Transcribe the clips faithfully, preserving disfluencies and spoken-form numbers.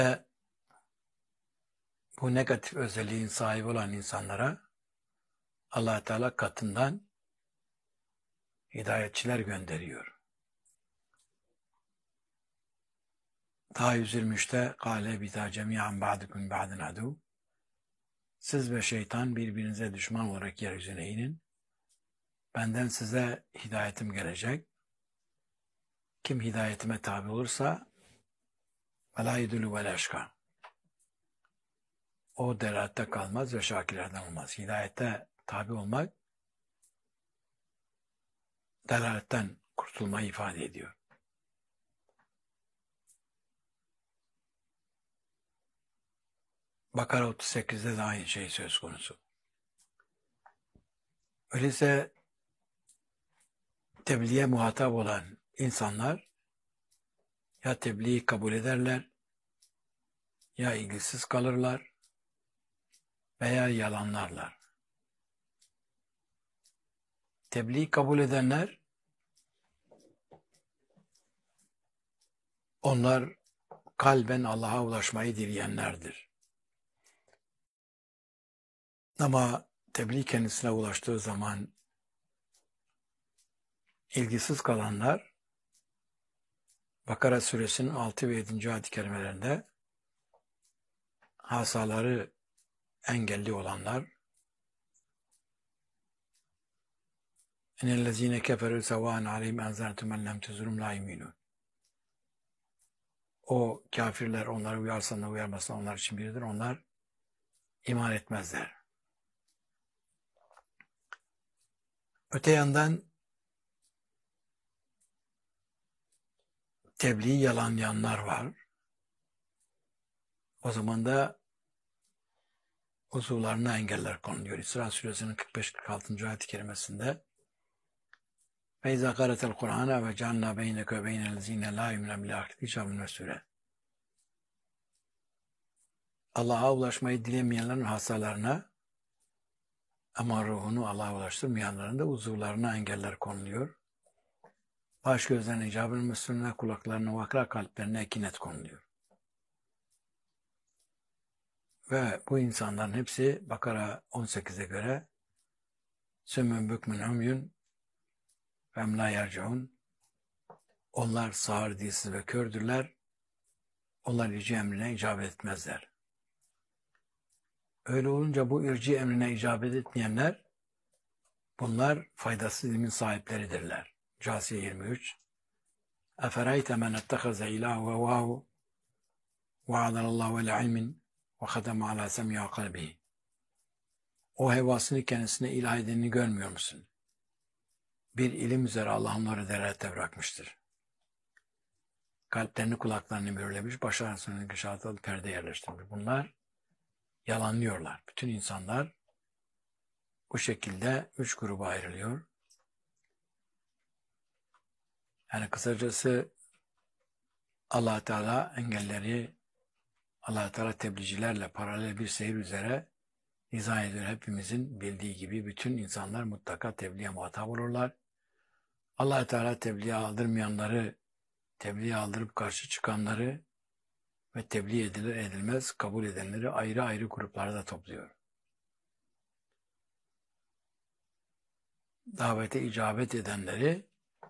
Ve bu negatif özelliğin sahibi olan insanlara Allah Teala katından hidayetçiler gönderiyor. Ta yüz yirmi üçte kâle bidâ cemî'an ba'dukum ba'din adû. Siz ve şeytan birbirinize düşman olarak yeryüzüne inin. Benden size hidayetim gelecek. Kim hidayetime tabi olursa وَلَا يُدُلُ وَلَا يَشْقَى. O delalatte kalmaz ve şakirlerden olmaz. Hidayete tabi olmak delaletten kurtulmayı ifade ediyor. Bakara otuz sekizde de aynı şey söz konusu. Öyleyse tebliğe muhatap olan insanlar ya tebliği kabul ederler, ya ilgisiz kalırlar veya yalanlarlar. Tebliği kabul edenler, onlar kalben Allah'a ulaşmayı dileyenlerdir. Ama tebliğ kendisine ulaştığı zaman ilgisiz kalanlar, Bakara suresinin altı ve yedinci ayet-i kerimelerinde hasaları engelli olanlar, اَنَّ كَفَرُوا سَوَاءً عَلَيْهِمْ اَنْزَرْتُمْ اَنْ لَمْ تُزُرُمْ لَا يُؤْمِنُونَ. O kafirler onları uyarsan da uyarmasan onlar için biridir. Onlar iman etmezler. Öte yandan tebliği yalanlayanlar var. O zaman da uzuvlarına engeller konuluyor. İsra suresinin kırk beş kırk altıncı ayet-i kerimesinde فَاِذَا قَرَتَ الْقُرْآنَ وَجَعَلْنَا بَيْنَكَ وَبَيْنَ الَّذ۪ينَ لَا يُمْنَ بِالْاَخْرِ اِشَابٍ وَسُورَ. Allah'a ulaşmayı dilemeyenlerin hastalarına ama ruhunu Allah'a ulaştırmayanların da uzuvlarına engeller konuluyor. Baş gözlerine icabının üstüne, kulaklarına vakra, kalplerine ekinet konuluyor. Ve bu insanların hepsi Bakara on sekize göre sümmün bükmün umyun ve emlâ yerciun. Onlar sağır, dilsiz ve kördürler. Onlar irci emrine icabet etmezler. Öyle olunca bu irci emrine icabet etmeyenler, bunlar faydasız ilmin sahipleridirler. Câsiye yirmi üç. اَفَرَيْتَ مَنْ اَتَّخَذَ اِلٰهُ وَوَاهُ وَعَذَرَ اللّٰهُ وَلَعِلْمٍ وَخَدَمَ عَلَى سَمْيَا قَلْبِهِ. O hevasını kendisine ilah edenini görmüyor musun? Bir ilim üzere Allah onları derlete bırakmıştır. Kalplerini kulaklarını mühürlemiş, başarısını gışaltılı perde yerleştirmiş. Bunlar yalanlıyorlar. Bütün insanlar bu şekilde üç gruba ayrılıyor. Yani kısacası Allah Teala engelleri, Allah Teala tebliğcilerle paralel bir seyir üzere izah ediyor. Hepimizin bildiği gibi bütün insanlar mutlaka tebliğe muhatap olurlar. Allah Teala tebliğe aldırmayanları, tebliğe aldırıp karşı çıkanları ve tebliğ edilir edilmez kabul edenleri ayrı ayrı gruplarda topluyor. Davete icabet edenleri,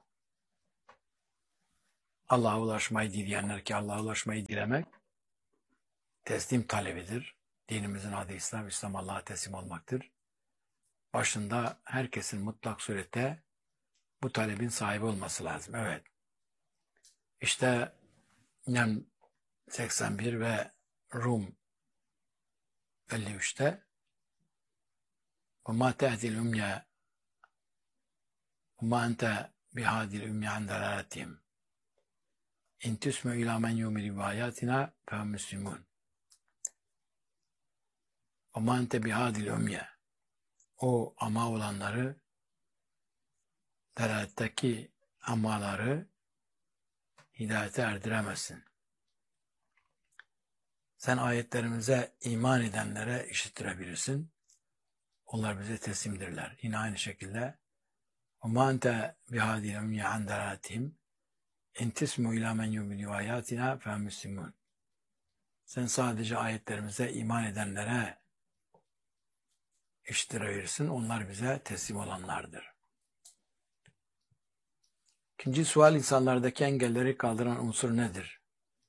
Allah'a ulaşmayı dileyenler, ki Allah'a ulaşmayı dilemek teslim talebidir. Dinimizin adı İslam, İslam Allah'a teslim olmaktır. Başında herkesin mutlak surette bu talebin sahibi olması lazım. Evet. İşte Nem seksen bir ve Rum elli üçte وَمَا تَهْدِ الْاُمْيَا وَمَا أَنْتَ بِهَادِ الْاُمْيَا عَنْ دَلَالَتِهِمْ اِنْ تُسْمَ اِلَى مَنْ يُؤْمِنُ بِآيَاتِنَا فَهُمْ مُسْلِمُونَ. وَمَا أَنْتَ بِهَادِ الْاُمْيَا. O ama olanları, delaletteki amaları hidayete erdiremezsin. Sen ayetlerimize iman edenlere işittirebilirsin. Onlar bize teslimdirler. Yine aynı şekilde وَمَا أَنْتَ بِهَادِ الْاُمْيَا عَنْ دَلَالَتِهِمْ اِنْ تِسْمُ اِلَى مَنْ يُؤْمِنُ بِآيَاتِنَا فَهُمْ مُسْلِمُونَ. Sen sadece ayetlerimize iman edenlere iştira verirsin. Onlar bize teslim olanlardır. İkinci sual, insanlardaki engelleri kaldıran unsur nedir?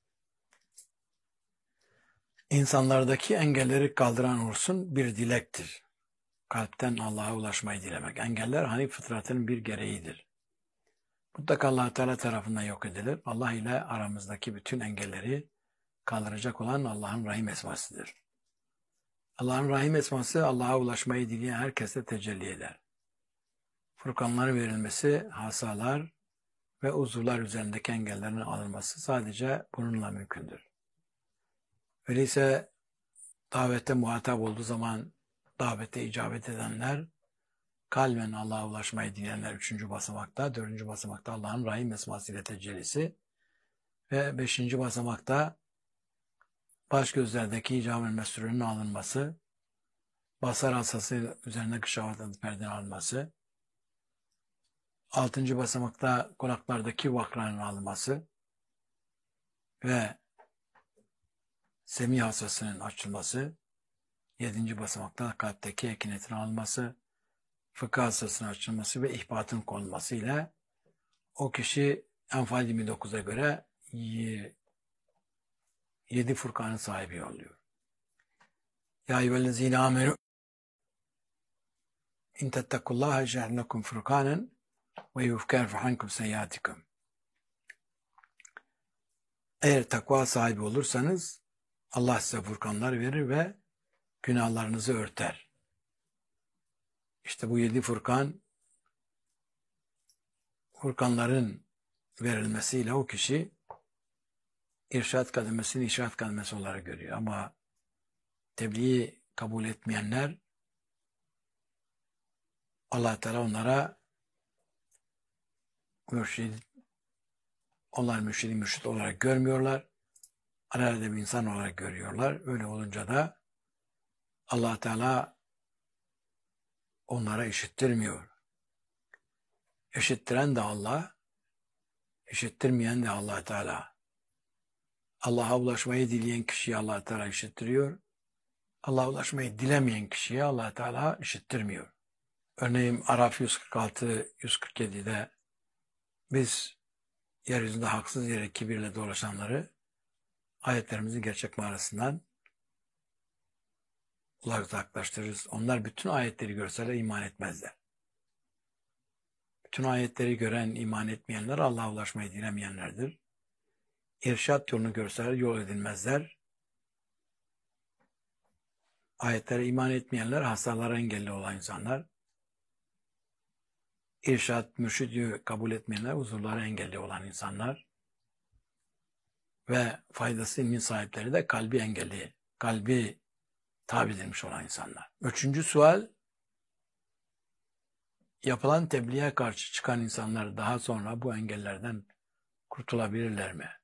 İnsanlardaki engelleri kaldıran unsur bir dilektir. Kalpten Allah'a ulaşmayı dilemek. Engeller hani fıtratın bir gereğidir. Mutlaka Allah Teala tarafından yok edilir. Allah ile aramızdaki bütün engelleri kaldıracak olan Allah'ın Rahim esmasıdır. Allah'ın Rahim esması Allah'a ulaşmayı dileyen herkese tecelli eder. Furkanların verilmesi, hasalar ve uzuvlar üzerindeki engellerin alınması sadece bununla mümkündür. Öyleyse davette muhatap olduğu zaman davete icabet edenler, kalben Allah'a ulaşmayı dileyenler üçüncü basamakta, dördüncü basamakta Allah'ın Rahim esması ile tecellisi ve beşinci basamakta baş gözlerdeki icab-ı mesrurunun alınması, basar asası üzerine kışavat perdenin alınması, altıncı basamakta kulaklardaki vakranın alınması ve semih hasasının açılması, yedinci basamakta kalpteki ekinetin alınması, fıkıh hasasının açılması ve ihbatın konulması ile o kişi Enfal yirmi dokuza göre yedi Furkan'ın sahibi oluyor. Ya eyyühellezine amenu in tettekullaha yec'al lekum furkanen ve yufkir ankum seyyiatikum. Eğer takva sahibi olursanız Allah size furkanlar verir ve günahlarınızı örter. İşte bu yedi furkan, furkanların verilmesiyle o kişi irşad kademesini irşad kademesi olarak görüyor. Ama tebliği kabul etmeyenler, Allah Teala onlara mürşid, onlar mürşidi mürşid olarak görmüyorlar. Arada bir insan olarak görüyorlar. Öyle olunca da Allah Teala onlara işittirmiyor. İşittiren de Allah, işittirmeyen de Allah Teala. Allah'a ulaşmayı dileyen kişiye Allah Teala işittiriyor. Allah'a ulaşmayı dilemeyen kişiye Allah Teala işittirmiyor. Örneğin Araf yüz kırk altı yüz kırk yedi'de biz yeryüzünde haksız yere kibirle dolaşanları ayetlerimizin gerçek manasından uzaklaştırırız. Onlar bütün ayetleri görseler iman etmezler. Bütün ayetleri gören, iman etmeyenler Allah'a ulaşmayı dilemeyenlerdir. İrşad yolunu görseler yol edilmezler. Ayetlere iman etmeyenler hastalara engelli olan insanlar. İrşad, mürşidi kabul etmeyenler huzurlara engelli olan insanlar. Ve faydası ilmin sahipleri de kalbi engelli, kalbi tabi edilmiş olan insanlar. Üçüncü sual, yapılan tebliğe karşı çıkan insanlar daha sonra bu engellerden kurtulabilirler mi?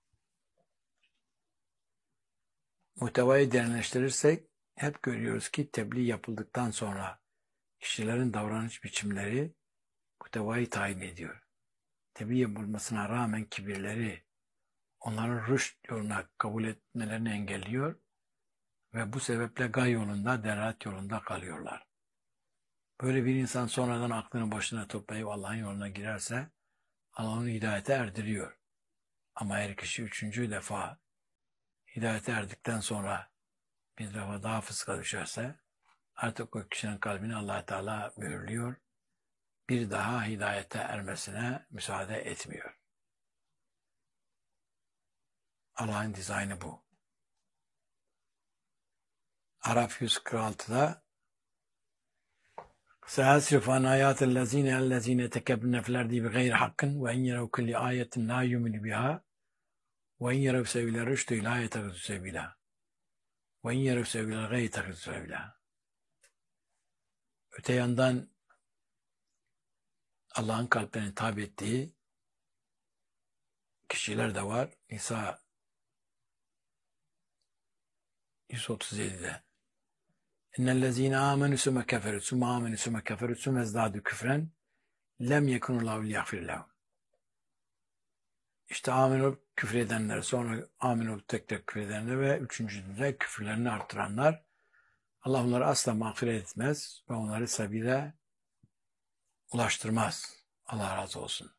Muhtevayı derinleştirirsek hep görüyoruz ki tebliğ yapıldıktan sonra kişilerin davranış biçimleri muhtevayı tayin ediyor. Tebliğ yapılmasına rağmen kibirleri onların rüşt yoluna kabul etmelerini engelliyor ve bu sebeple gay yolunda, delalet yolunda kalıyorlar. Böyle bir insan sonradan aklını başına toplayıp Allah'ın yoluna girerse Allah onu hidayete erdiriyor. Ama her kişi üçüncü defa hidayete erdikten sonra bir defa daha fıska düşerse artık o kişinin kalbini Allah Teala mühürlüyor. Bir daha hidayete ermesine müsaade etmiyor. Allah'ın dizaynı bu. Araf yüz kırk altı'da سَيَسْرِفُ عَنْ آيَاتِ الَّذ۪ينَ اَلَّذ۪ينَ تَكَبْنَ فِي الْاَرْضِ بِغَيْرِ حَقٍّ وَاِنْ يَرَوْا كُلِّ آيَةٍ لَا يُؤْمِنُوا بِهَا وَاِنْ يَرَوْا سَبِيلَ الرُّشْدِ لَا يَتَّخِذُوا سَبِيلًا وَاِنْ يَرَوْا سَبِيلَ الْغَيِّ يَتَّخِذُوا سَبِيلًا. Öte yandan Allah'ın kalplerine tabi ettiği kişiler de var. Nisa yüz otuz yedi'de İnnellezîne âmenü sümme keferü sümme âmenü sümme keferü sümme ezdâdü küfren lem yekunullahu liyagfir lehum. İşte amin olup küfredenler, sonra amin olup tekrar küfredenler ve üçüncüde küfürlerini artıranlar, Allah onları asla mağfiret etmez ve onları sabile ulaştırmaz. Allah razı olsun.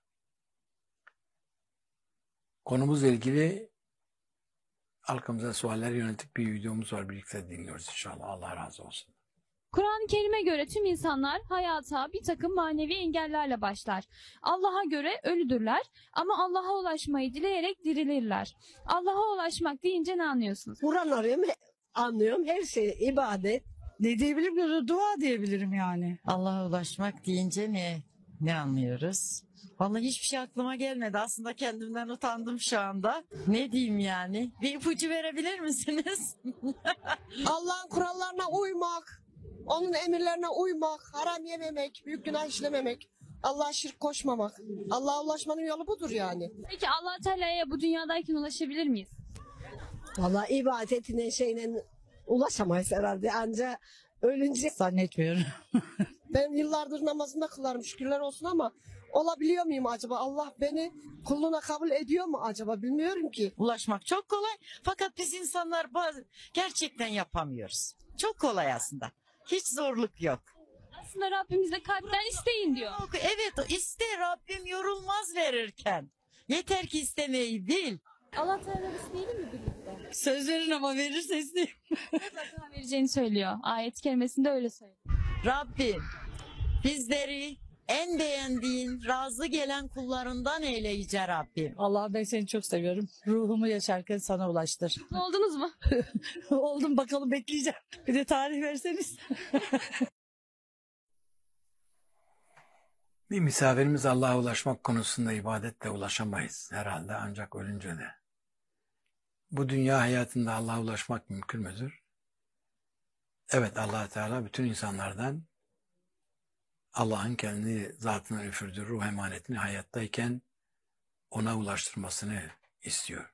Konumuzla ilgili halkımıza sualler yönelik bir videomuz var. Birlikte dinliyoruz inşallah. Allah razı olsun. Kur'an-ı Kerim'e göre tüm insanlar hayata bir takım manevi engellerle başlar. Allah'a göre ölüdürler ama Allah'a ulaşmayı dileyerek dirilirler. Allah'a ulaşmak deyince ne anlıyorsunuz? Kur'an arıyorum, anlıyorum. Her şey ibadet. Ne diyebilirim? Bir dua diyebilirim yani. Allah'a ulaşmak deyince ne ne anlıyoruz? Vallahi hiçbir şey aklıma gelmedi. Aslında kendimden utandım şu anda. Ne diyeyim yani? Bir ipucu verebilir misiniz? Allah'ın kurallarına uymak, onun emirlerine uymak, haram yememek, büyük günah işlememek, Allah'a şirk koşmamak. Allah'a ulaşmanın yolu budur yani. Peki Allah Teala'ya bu dünyadayken ulaşabilir miyiz? Vallahi ibadetine şeyle ulaşamayız herhalde. Anca ölünce Zannetmiyorum. ben yıllardır namazımda kılarım şükürler olsun ama olabiliyor muyum acaba? Allah beni kulluğuna kabul ediyor mu acaba? Bilmiyorum ki. Ulaşmak çok kolay. Fakat biz insanlar bazı gerçekten yapamıyoruz. Çok kolay aslında. Hiç zorluk yok. Aslında Rabbimize kalpten isteyin diyor. Yok, evet, iste, Rabbim yorulmaz verirken. Yeter ki istemeyi bil. Allah Teala isteyelim mi birlikte? Söz verin ama verirse isteyeyim. Mutlaka vereceğini söylüyor. Ayet-i kerimesinde öyle söylüyor. Rabbim bizleri en beğendiğin, razı gelen kullarından eyle yüce Rabbim. Allah, ben seni çok seviyorum. Ruhumu yaşarken sana ulaştır. Mutlu oldunuz mu? Oldum, bakalım, bekleyeceğim. Bir de tarih verseniz. Bir misafirimiz Allah'a ulaşmak konusunda ibadetle ulaşamayız herhalde ancak ölünce de. Bu dünya hayatında Allah'a ulaşmak mümkün müdür? Evet, Allah Teala bütün insanlardan Allah'ın kendi zatına üfürdüğü ruh emanetini hayattayken ona ulaştırmasını istiyor.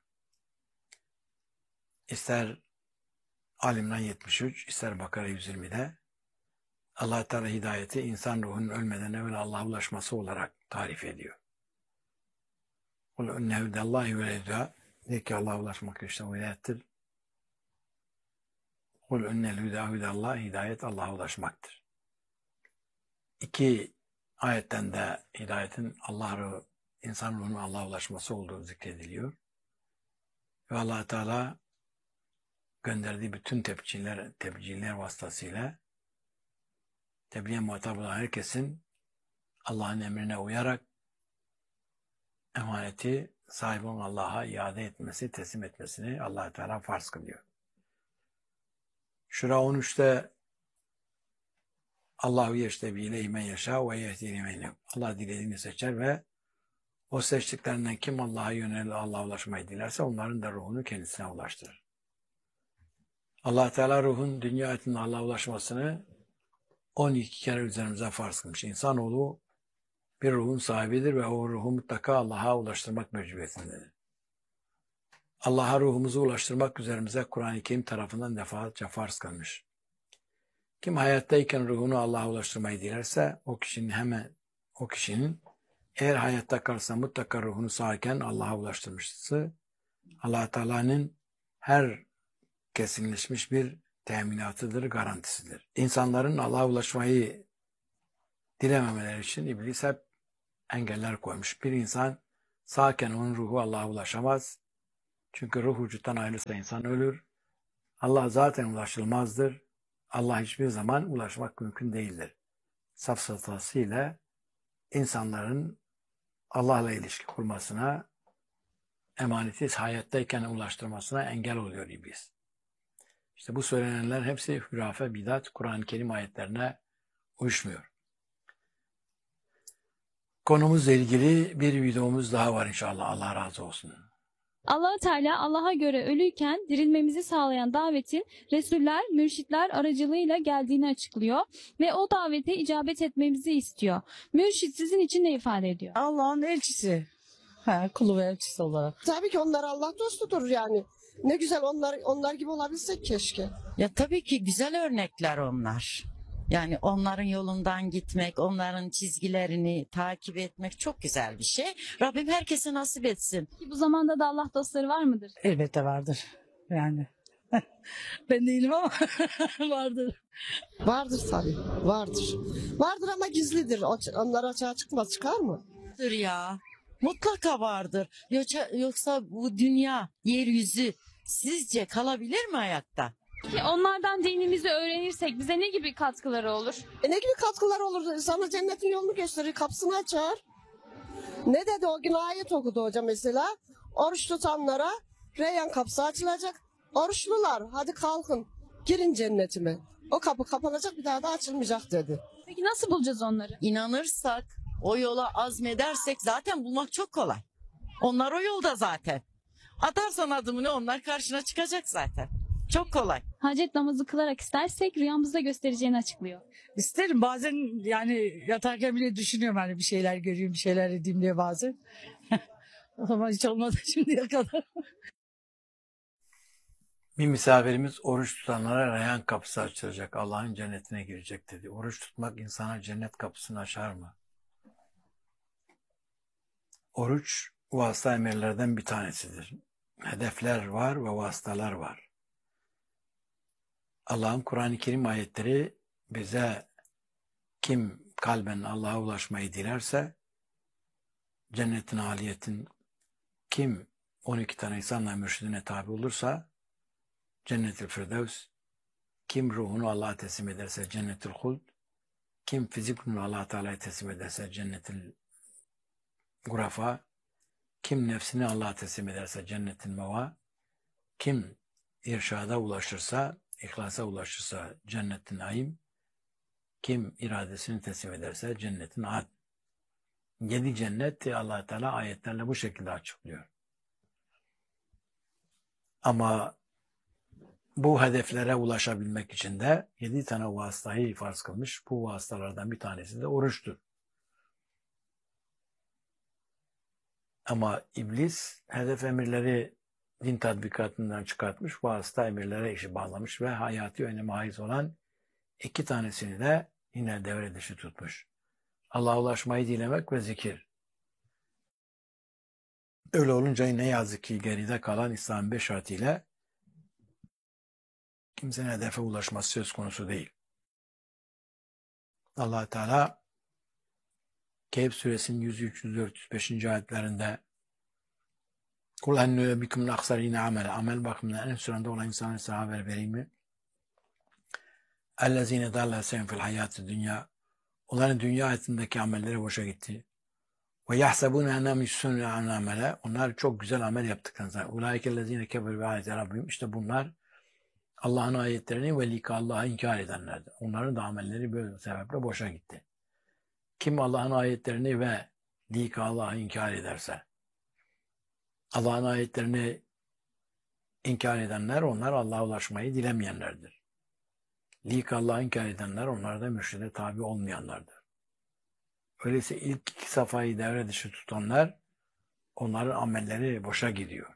İster Alimran yetmiş üç, ister Bakara yüz yirmide Allah Teala hidayeti insan ruhunun ölmeden evvel Allah'a ulaşması olarak tarif ediyor. Kul enne hudallahi ve hüda, de ki Allah'a ulaşmak işte o hidayettir. Kul ennel huda hudallah, hidayet Allah'a ulaşmaktır. İki ayetten de hidayetin Allah ruhu, insan ruhunun Allah'a ulaşması olduğu zikrediliyor. Ve Allah Teala gönderdiği bütün tebciler, tebciler vasıtasıyla tebliğe muhatap olan herkesin Allah'ın emrine uyarak emaneti sahibi olan Allah'a iade etmesi, teslim etmesini Allah Teala farz kılıyor. Şura on üçte Allahu yeştebi ile men yaşa ve yehdini men. Allah dilediğini seçer ve o seçtiklerinden kim Allah'a yönelir, Allah'a ulaşmayı dilerse onların da ruhunu kendisine ulaştırır. Allah Teala ruhun dünya hayatında Allah'a ulaşmasını on iki kere üzerimize farz kılmış. İnsanoğlu bir ruhun sahibidir ve o ruhu mutlaka Allah'a ulaştırmak mecburiyetindedir. Allah'a ruhumuzu ulaştırmak üzerimize Kur'an-ı Kerim tarafından defaatçe farz kılmış. Kim hayattayken ruhunu Allah'a ulaştırmayı dilerse o kişinin hemen o kişinin eğer hayatta kalsa mutlaka ruhunu sağken Allah'a ulaştırmışsa Allah Teala'nın her kesinleşmiş bir teminatıdır, garantisidir. İnsanların Allah'a ulaşmayı dilememeleri için iblis hep engeller koymuş. Bir insan sağken onun ruhu Allah'a ulaşamaz. Çünkü ruh vücuttan ayrılırsa insan ölür. Allah zaten ulaşılmazdır. Allah hiçbir zaman ulaşmak mümkün değildir. Safsatasıyla insanların Allah'la ilişki kurmasına, emaneti hayattayken ulaştırmasına engel oluyor iblis. İşte bu söylenenler hepsi hürafe, bidat, Kur'an-ı Kerim ayetlerine uyuşmuyor. Konumuzla ilgili bir videomuz daha var inşallah. Allah razı olsun. Allah Teala Allah'a göre ölüyken dirilmemizi sağlayan davetin Resuller, mürşitler aracılığıyla geldiğini açıklıyor ve o davete icabet etmemizi istiyor. Mürşit sizin için ne ifade ediyor? Allah'ın elçisi. Ha, kulu ve elçisi olarak. Tabii ki onlar Allah dostudur yani. Ne güzel onlar onlar gibi olabilsek keşke. Ya tabii ki güzel örnekler onlar. Yani onların yolundan gitmek, onların çizgilerini takip etmek çok güzel bir şey. Rabbim herkese nasip etsin. Ki bu zamanda da Allah dostları var mıdır? Elbette vardır. Yani ben değilim ama vardır. Vardır tabii. Vardır. Vardır ama gizlidir. O- Onlar açığa çıkmaz. Çıkar mı? Vardır ya. Mutlaka vardır. Yoksa, yoksa bu dünya, yeryüzü sizce kalabilir mi ayakta? Ki onlardan dinimizi öğrenirsek bize ne gibi katkıları olur? E ne gibi katkılar olur? Sana cennetin yolunu gösterir. Kapısını açar. Ne dedi o gün ayet okudu hoca mesela? Oruç tutanlara Reyyan kapısı açılacak. Oruçlular hadi kalkın. Girin cennetime. O kapı kapanacak bir daha da açılmayacak dedi. Peki nasıl bulacağız onları? İnanırsak, o yola azmedersek zaten bulmak çok kolay. Onlar o yolda zaten. Atarsan adımını onlar karşına çıkacak zaten. Çok kolay. Hacet namazı kılarak istersek rüyamızda göstereceğini açıklıyor. İsterim bazen yani yatarken bile düşünüyorum hani bir şeyler göreyim, bir şeyler edeyim diye bazen. Ama hiç olmadı şimdiye kadar. Bir misafirimiz oruç tutanlara Reyhan kapısı açılacak, Allah'ın cennetine girecek dedi. Oruç tutmak insana cennet kapısını açar mı? Oruç vasıta emirlerden bir tanesidir. Hedefler var ve vasıtalar var. Allah'ın Kur'an-ı Kerim ayetleri bize kim kalben Allah'a ulaşmayı dilerse cennetin aliyetin kim on iki tane insanla mürşidine tabi olursa Cennet-ül Firdevs, kim ruhunu Allah'a teslim ederse Cennet-ül Huld, kim fizikunu Allah Teala'ya teslim ederse Cennet-ül Gurafa, kim nefsini Allah'a teslim ederse Cennet-ül Meva, kim irşada ulaşırsa, ihlasa ulaşırsa Cennet-ül Naim, kim iradesini teslim ederse Cennet-ül Ad. Yedi cennet Allah Teala ayetlerle bu şekilde açıklıyor. Ama bu hedeflere ulaşabilmek için de yedi tane vasıtayı farz kılmış. Bu vasıtalardan bir tanesi de oruçtur. Ama iblis hedef emirleri din tatbikatından çıkartmış, vasıta emirlere işi bağlamış ve hayati öneme haiz olan iki tanesini de yine devre dışı tutmuş. Allah'a ulaşmayı dilemek ve zikir. Öyle olunca ne yazık ki geride kalan İslam'ın beş şartıyla kimsenin hedefe ulaşması söz konusu değil. Allah Teala Kehf suresinin yüz üç, yüz dört, yüz beş. ayetlerinde Kul ennü bikumul aksarine amel. Amel bakımından en sonunda olan insanlara size haber vereyim mi? Ellezine dalla sen fil hayatı dünya. Onların dünya hayatındaki amelleri boşa gitti. Ve yahsebune ennehum yuhsinune amele. Onlar çok güzel amel yaptıklarını zannediyor. Ulaikellezine keferu bi ayati rabbihim. İşte bunlar Allah'ın ayetlerini ve lika Allah'a inkar edenlerdir. Onların da amelleri böyle sebeple boşa gitti. Kim Allah'ın ayetlerini ve lika Allah'a inkar ederse, Allah'ın ayetlerini inkar edenler, onlar Allah'a ulaşmayı dilemeyenlerdir. Lika Allah'a inkar edenler, onlar da mürşide tabi olmayanlardır. Öyleyse ilk iki safhayı devre dışı tutanlar, onların amelleri boşa gidiyor.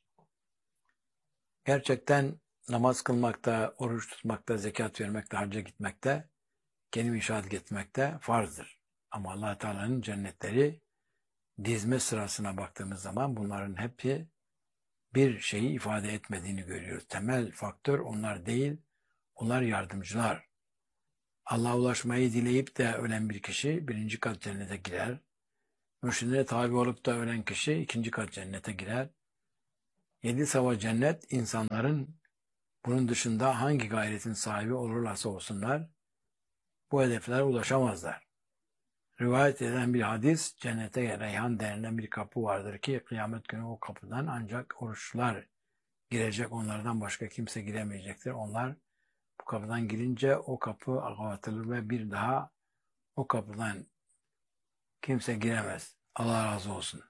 Gerçekten namaz kılmakta, oruç tutmakta, zekat vermekte, hacca gitmekte, kelime-i şehadet getirmekte farzdır. Ama Allah Teala'nın cennetleri dizme sırasına baktığımız zaman bunların hepsi bir şeyi ifade etmediğini görüyoruz. Temel faktör onlar değil, onlar yardımcılar. Allah'a ulaşmayı dileyip de ölen bir kişi birinci kat cennete girer. Mürşidine tabi olup da ölen kişi ikinci kat cennete girer. Yedi sava cennet insanların bunun dışında hangi gayretin sahibi olurlarsa olsunlar bu hedeflere ulaşamazlar. Rivayet edilen bir hadis, cennete Reyhan denilen bir kapı vardır ki kıyamet günü o kapıdan ancak oruçlular girecek, onlardan başka kimse giremeyecektir. Onlar bu kapıdan girince o kapı kapatılır ve bir daha o kapıdan kimse giremez. Allah razı olsun.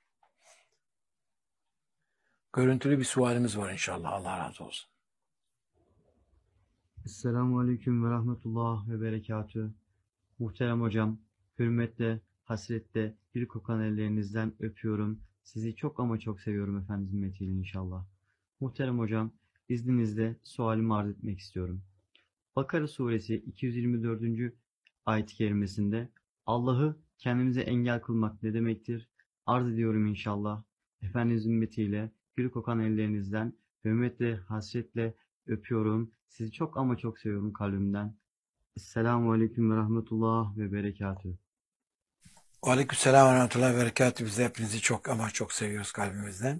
Görüntülü bir sualimiz var inşallah. Allah razı olsun. Esselamu Aleyküm ve Rahmetullah ve Berekatü. Muhterem hocam, hürmetle, hasretle bir kokan ellerinizden öpüyorum. Sizi çok ama çok seviyorum efendim hizmetiyle inşallah. Muhterem hocam, izninizle sualimi arz etmek istiyorum. Bakara suresi iki yüz yirmi dördüncü ayet-i kerimesinde Allah'ı kendimize engel kılmak ne demektir? Arz ediyorum inşallah. Efendimiz ümmetiyle gül kokan ellerinizden hürmetle, hasretle öpüyorum. Sizi çok ama çok seviyorum kalbimden. Esselamu Aleyküm ve Rahmetullah ve Berekatühü. Aleykümselam ve rahmetullahi ve berekatuhu. Biz de hepinizi çok ama çok seviyoruz kalbimizden.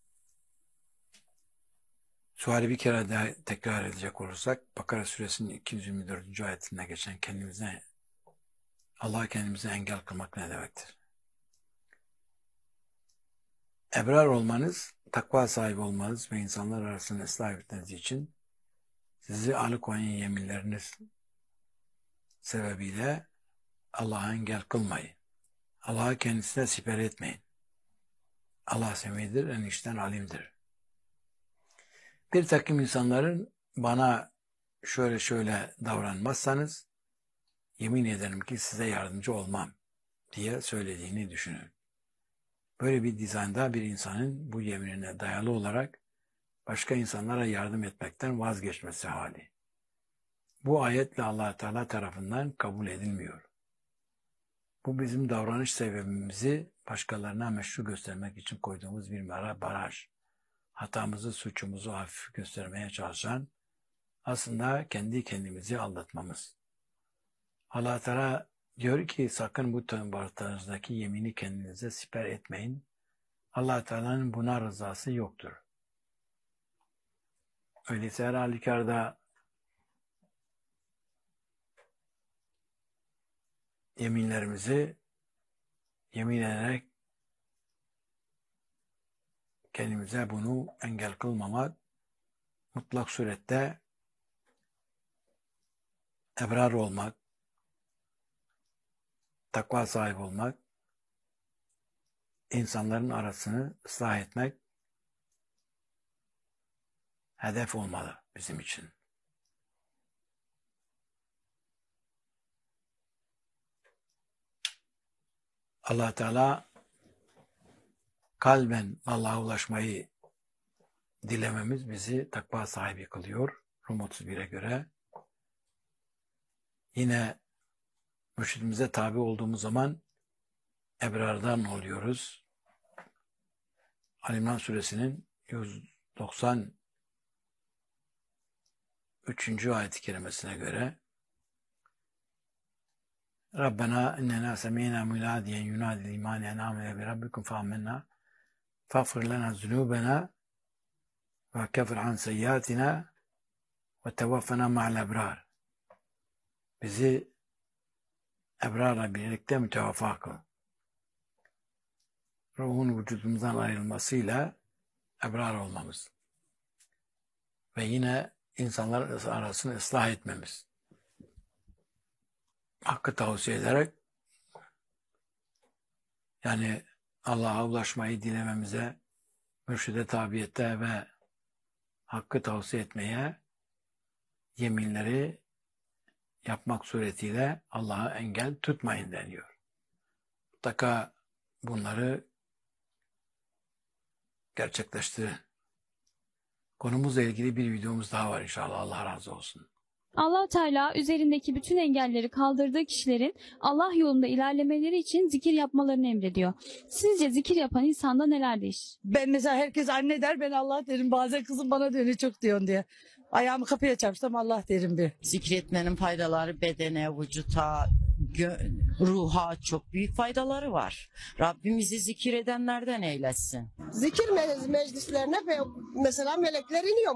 Suali bir kere daha tekrar edecek olursak, Bakara suresinin iki yüz yirmi dördüncü ayetinde geçen kendimize, Allah'a kendimize engel kılmak ne demektir? Ebrar olmanız, takva sahibi olmanız ve insanlar arasında ıslah etmeniz için sizi alıkoyan yeminleriniz sebebiyle Allah'a engel kılmayın. Allah'a kendisine siper etmeyin. Allah semidir, en işten alimdir. Bir takım insanların bana şöyle şöyle davranmazsanız yemin ederim ki size yardımcı olmam diye söylediğini düşünün. Böyle bir dizaynda bir insanın bu yeminine dayalı olarak başka insanlara yardım etmekten vazgeçmesi hali. Bu ayetle Allah Teala tarafından kabul edilmiyor. Bu bizim davranış sebebimizi başkalarına meşru göstermek için koyduğumuz bir baraj. Hatamızı, suçumuzu hafif göstermeye çalışan aslında kendi kendimizi aldatmamız. Allah Teala diyor ki sakın bu tövbelerinizdeki yemini kendinize siper etmeyin. Allah Teala'nın buna rızası yoktur. Öyleyse her halükarda yeminlerimizi yemin ederek kendimize bunu engel kılmamak, mutlak surette ebrar olmak, takva sahibi olmak, insanların arasını ıslah etmek hedef olmalı bizim için. Allah Teala kalben Allah'a ulaşmayı dilememiz bizi takva sahibi kılıyor. Rum otuz bire göre. Yine mürşidimize tabi olduğumuz zaman ebrardan oluyoruz. Ali İmran suresinin yüz doksan üçüncü ayet-i kerimesine göre Rabbena innena semînâ münâdiyen yunâdil îmâne en âmene bi rabbikum fâmennâ fâgfir lenâ zunûbenâ ve kefir an seyyiâtinâ ve tevaffenâ ma'al ebrar. Bizi ebrarla birlikte mütevaffa kıl. Ruhun vücudumuzdan ayrılmasıyla ebrar olmamız. Ve yine insanlar arasını ıslah etmemiz. Hakkı tavsiye ederek yani Allah'a ulaşmayı dilememize, mürşide tabiyette ve hakkı tavsiye etmeye yeminleri yapmak suretiyle Allah'a engel tutmayın deniyor. Mutlaka bunları gerçekleştirin. Konumuzla ilgili bir videomuz daha var inşallah. Allah razı olsun. Allah Teala üzerindeki bütün engelleri kaldırdığı kişilerin Allah yolunda ilerlemeleri için zikir yapmalarını emrediyor. Sizce zikir yapan insanda neler değişir? Ben mesela herkes anne der, ben Allah derim. Bazen kızım bana diyor ne çok diyorsun diye. Ayağımı kapıya çarpsam Allah derim bir. Zikretmenin faydaları bedene, vücuta, gö- ruha çok büyük faydaları var. Rabbimizi zikir edenlerden eylesin. Zikir me- meclislerine pe- mesela melekler iniyor.